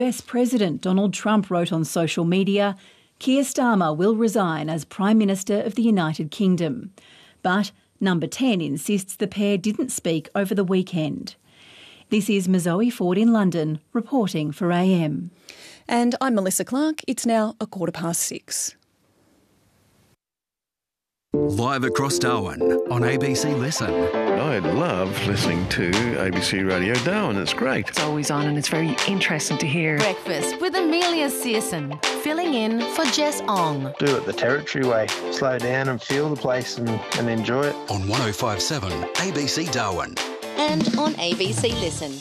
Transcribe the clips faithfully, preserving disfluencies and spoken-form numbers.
U S President Donald Trump wrote on social media, Keir Starmer will resign as Prime Minister of the United Kingdom. But Number ten insists the pair didn't speak over the weekend. This is Mazoe Ford in London, reporting for A M. And I'm Melissa Clark. It's now a quarter past six. Live across Darwin on A B C Listen. I love listening to A B C Radio Darwin. It's great. It's always on and it's very interesting to hear. Breakfast with Amelia Searson, filling in for Jess Ong. Do it the Territory way. Slow down and feel the place and, and enjoy it. On one oh five point seven A B C Darwin. And on A B C Listen.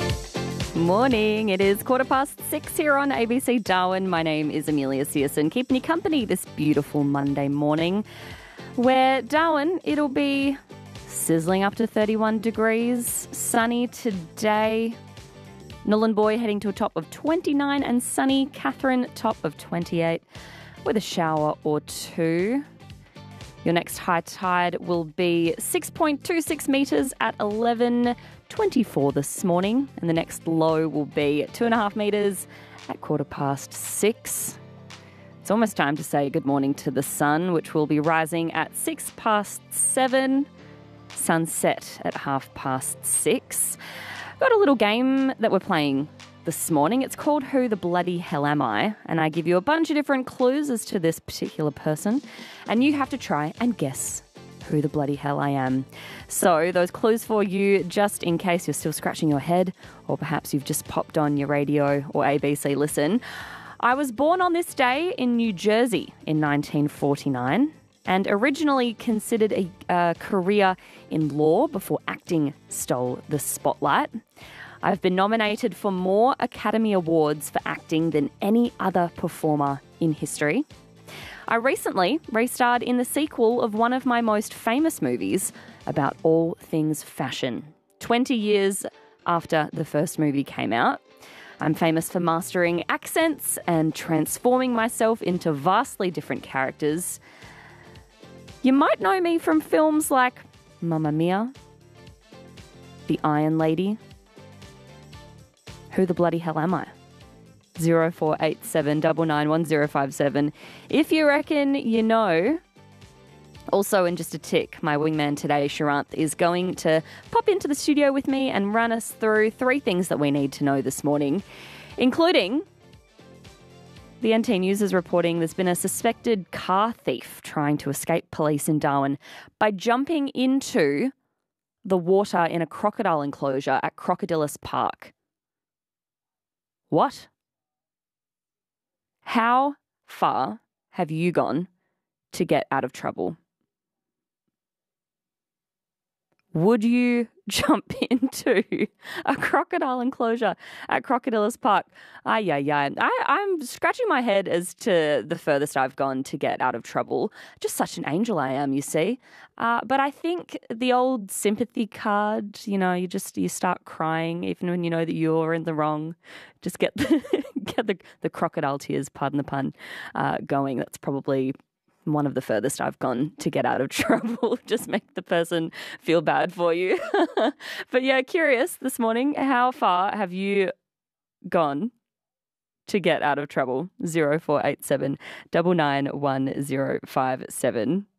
Morning, it is quarter past six here on A B C Darwin. My name is Amelia Searson, keeping you company this beautiful Monday morning, where Darwin, it'll be sizzling up to thirty-one degrees, sunny today. Nhulunbuy heading to a top of twenty-nine and sunny. Katherine, top of twenty-eight with a shower or two. Your next high tide will be six point two six metres at eleven twenty-four this morning, and the next low will be two and a half metres at quarter past six. It's almost time to say good morning to the sun, which will be rising at six past seven, sunset at half past six. Got a little game that we're playing this morning. It's called Who the Bloody Hell Am I? And I give you a bunch of different clues as to this particular person, and you have to try and guess who the bloody hell I am. So those clues for you, just in case you're still scratching your head, or perhaps you've just popped on your radio or A B C Listen. I was born on this day in New Jersey in nineteen forty-nine and originally considered a, a career in law before acting stole the spotlight. I've been nominated for more Academy Awards for acting than any other performer in history. I recently re-starred in the sequel of one of my most famous movies about all things fashion, twenty years after the first movie came out. I'm famous for mastering accents and transforming myself into vastly different characters. You might know me from films like Mamma Mia, The Iron Lady. Who the bloody hell am I? zero four eight seven nine nine one zero five seven. If you reckon you know. Also, in just a tick, my wingman today, Sharanth, is going to pop into the studio with me and run us through three things that we need to know this morning, including the N T News is reporting there's been a suspected car thief trying to escape police in Darwin by jumping into the water in a crocodile enclosure at Crocodilus Park. What? How far have you gone to get out of trouble? Would you jump into a crocodile enclosure at Crocodilus Park? Ay, ay, ay. I, I'm scratching my head as to the furthest I've gone to get out of trouble. Just such an angel I am, you see. Uh, but I think the old sympathy card, you know, you just you start crying even when you know that you're in the wrong. Just get the, get the, the crocodile tears, pardon the pun, uh, going. That's probably one of the furthest I've gone to get out of trouble. Just make the person feel bad for you. But yeah, curious this morning, how far have you gone to get out of trouble? zero four eight seven nine nine one zero five seven.